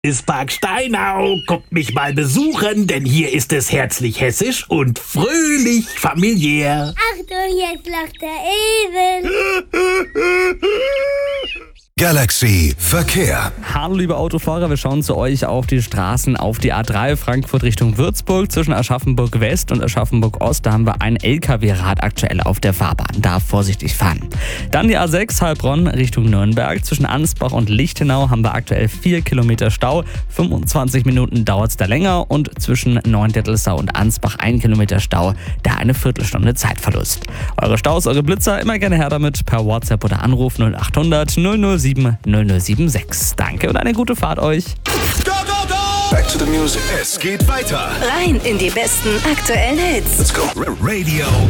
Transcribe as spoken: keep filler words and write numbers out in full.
Ist Park Steinau, kommt mich mal besuchen, denn hier ist es herzlich hessisch und fröhlich familiär. Achtung, jetzt lacht der Even. Galaxy Verkehr. Hallo liebe Autofahrer, wir schauen zu euch auf die Straßen, auf die A drei Frankfurt Richtung Würzburg. Zwischen Aschaffenburg West und Aschaffenburg Ost, da haben wir ein L K W-Rad aktuell auf der Fahrbahn. Da vorsichtig fahren. Dann die A sechs Heilbronn Richtung Nürnberg. Zwischen Ansbach und Lichtenau haben wir aktuell vier Kilometer Stau. fünfundzwanzig Minuten dauert es da länger. Und zwischen Neundettelsau und Ansbach ein Kilometer Stau. Da eine Viertelstunde Zeitverlust. Eure Staus, eure Blitzer, immer gerne her damit per WhatsApp oder Anruf null acht hundert null null sieben null null sieben sechs. Danke und eine gute Fahrt euch. Go, go, go! Back to the music. Es geht weiter. Rein in die besten aktuellen Hits. Let's go. Radio